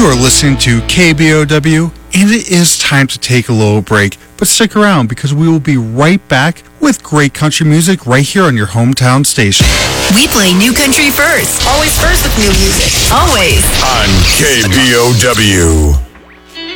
You are listening to KBOW, and it is time to take a little break. But stick around because we will be right back with great country music right here on your hometown station. We play new country first. Always first with new music. Always. On KBOW.